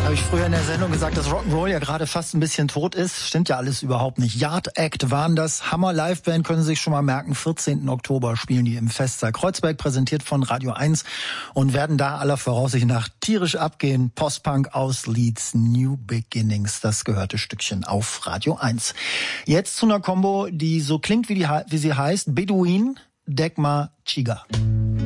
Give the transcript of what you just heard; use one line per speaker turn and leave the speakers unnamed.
Habe ich früher in der Sendung gesagt, dass Rock'n'Roll ja gerade fast ein bisschen tot ist. Stimmt ja alles überhaupt nicht. Yard Act waren das. Hammer Liveband, können Sie sich schon mal merken. 14. Oktober spielen die im Festsaal Kreuzberg, präsentiert von Radio 1 und werden da aller Voraussicht nach tierisch abgehen. Postpunk aus Leeds, New Beginnings, das gehörte Stückchen auf Radio 1. Jetzt zu einer Combo, die so klingt, wie sie heißt. Bedouin, Degma, Chiga.